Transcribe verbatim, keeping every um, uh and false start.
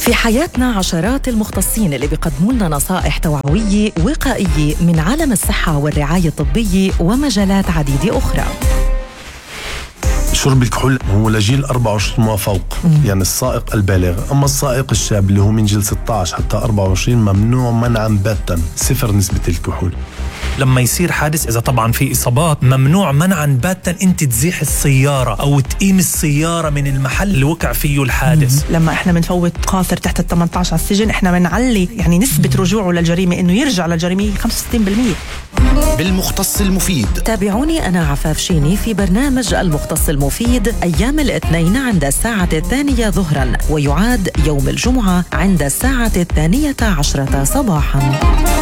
في حياتنا عشرات المختصين اللي بيقدموا لنا نصائح توعوية وقائية من عالم الصحة والرعاية الطبية ومجالات عديدة أخرى. شرب الكحول هو لجيل أربعة وعشرين وما فوق، مم. يعني السائق البالغ. أما السائق الشاب اللي هو من جيل ستة عشر حتى أربعة وعشرين ممنوع منعا باتا، صفر نسبة الكحول. لما يصير حادث إذا طبعا في إصابات ممنوع منعا باتا أنت تزيح السيارة أو تقيم السيارة من المحل اللي وقع فيه الحادث. مم. لما إحنا بنفوت قاصر تحت ال ثمانية عشر على السجن إحنا بنعلي يعني نسبة مم. رجوعه للجريمة إنه يرجع للجريمة خمسة وستين بالمية. بالمختص المفيد. تابعوني أنا عفاف شيني في برنامج المختص المفيد أيام الاثنين عند الساعة الثانية ظهرا، ويعاد يوم الجمعة عند الساعة الثانية عشرة صباحا.